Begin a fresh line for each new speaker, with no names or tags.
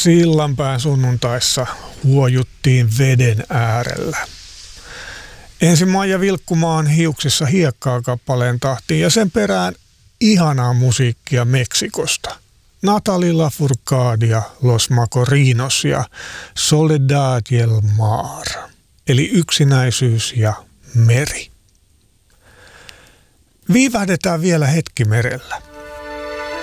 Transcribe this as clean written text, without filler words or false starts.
Sillanpään sunnuntaissa huojuttiin veden äärellä. Ensin Maija Vilkkumaan Hiuksissa hiekkaa -kappaleen tahtiin ja sen perään ihanaa musiikkia Meksikosta. Natalie Lafourcade, Los Macorinos ja Soledad y el Mar, eli yksinäisyys ja meri. Viivähdetään vielä hetki merellä.